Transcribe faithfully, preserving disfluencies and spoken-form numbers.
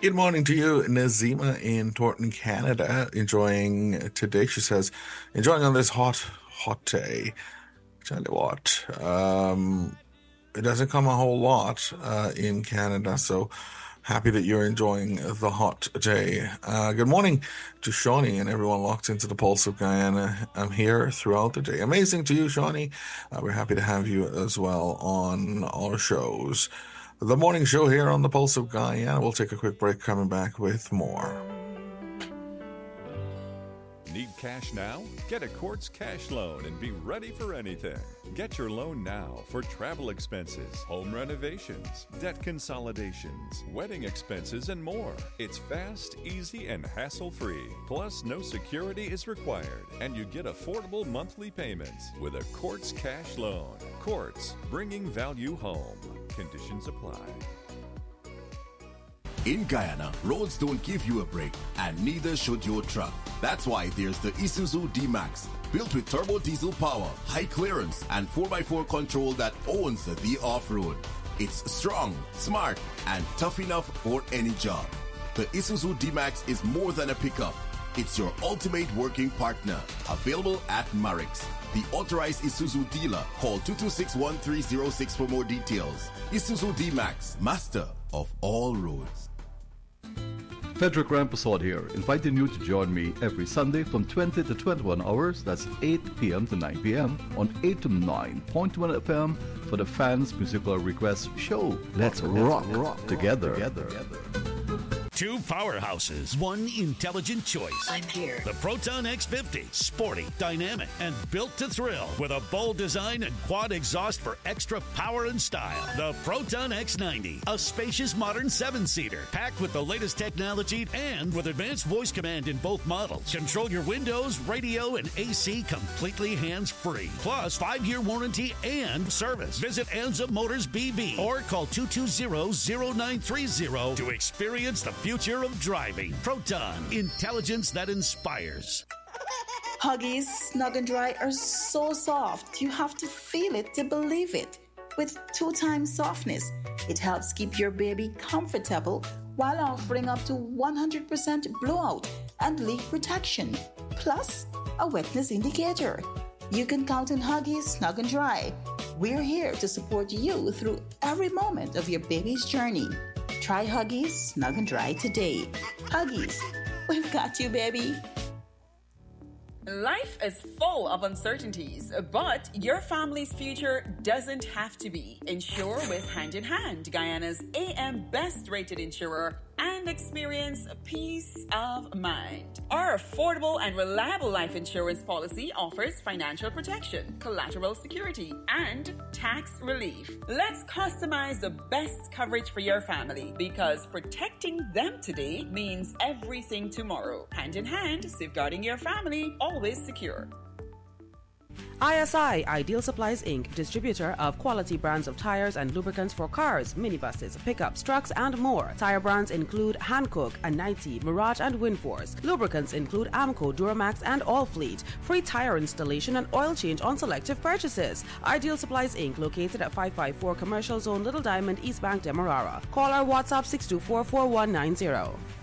Good morning to you, Nazima in Thornton, Canada. Enjoying today, she says, enjoying on this hot, hot day. Tell you what, um, it doesn't come a whole lot uh, in Canada, so happy that you're enjoying the hot day. Uh, good morning to Shawnee and everyone locked into the Pulse of Guyana. I'm here throughout the day. Amazing to you, Shawnee. Uh, we're happy to have you as well on our shows. The morning show here on the Pulse of Guyana. We'll take a quick break, coming back with more. Need cash now? Get a Quartz cash loan and be ready for anything. Get your loan now for travel expenses, home renovations, debt consolidations, wedding expenses, and more. It's fast, easy, and hassle-free. Plus, no security is required, and you get affordable monthly payments with a Quartz cash loan. Quartz, bringing value home. Conditions apply. In Guyana, roads don't give you a break, and neither should your truck. That's why there's the Isuzu D-Max, built with turbo diesel power, high clearance, and four by four control that owns the D off-road. It's strong, smart, and tough enough for any job. The Isuzu D-Max is more than a pickup. It's your ultimate working partner. Available at Marix, the authorized Isuzu dealer. Call two two six, one three zero six for more details. Isuzu D-Max, master of all roads. Frederick Rampersad here, inviting you to join me every Sunday from twenty to twenty-one hours, that's eight p.m. to nine p.m. on eight to nine point one F M for the Fans Musical Request Show. Let's rock, rock together. together. Two powerhouses, one intelligent choice. I'm here. The Proton X fifty. Sporty, dynamic, and built to thrill. With a bold design and quad exhaust for extra power and style. The Proton X ninety. A spacious modern seven-seater. Packed with the latest technology and with advanced voice command in both models. Control your windows, radio, and A C completely hands-free. Plus, five-year warranty and service. Visit Anza Motors B V or call two two zero, zero nine three zero to experience the future of driving. Proton, intelligence that inspires. Huggies Snug and Dry are so soft, you have to feel it to believe it. With two times softness, it helps keep your baby comfortable while offering up to one hundred percent blowout and leak protection, plus a wetness indicator. You can count on Huggies Snug and Dry. We're here to support you through every moment of your baby's journey. Try Huggies Snug and Dry today. Huggies, we've got you, baby. Life is full of uncertainties, but your family's future doesn't have to be. Insure with Hand in Hand, Guyana's A M best rated insurer, and experience peace of mind. Our affordable and reliable life insurance policy offers financial protection, collateral security, and tax relief. Let's customize the best coverage for your family, because protecting them today means everything tomorrow. Hand in Hand, safeguarding your family, always secure. I S I, Ideal Supplies Incorporated, distributor of quality brands of tires and lubricants for cars, minibuses, pickups, trucks, and more. Tire brands include Hankook, Anite, Mirage, and Windforce. Lubricants include Amco, Duramax, and Allfleet. Free tire installation and oil change on selective purchases. Ideal Supplies Incorporated, located at five five four Commercial Zone, Little Diamond, East Bank, Demerara. Call our WhatsApp six two four, four one nine zero.